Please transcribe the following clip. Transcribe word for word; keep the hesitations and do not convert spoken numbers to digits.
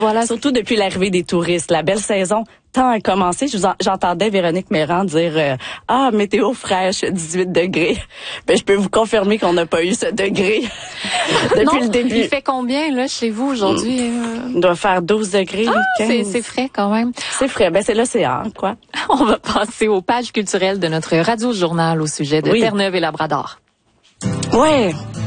Voilà. Surtout depuis l'arrivée des touristes. La belle saison tend à commencer. Je vous en- j'entendais Véronique Méran dire euh, ah, météo fraîche, dix-huit degrés. Ben, je peux vous confirmer qu'on n'a pas eu ce degré depuis non, le début. Il fait combien là chez vous aujourd'hui? On doit faire douze degrés. Ah, quinze. c'est, c'est frais quand même. C'est frais. Ben, c'est l'océan, quoi. On va passer aux pages culturelles de notre radio-journal au sujet de Oui. Terre-Neuve et Labrador. Ouais.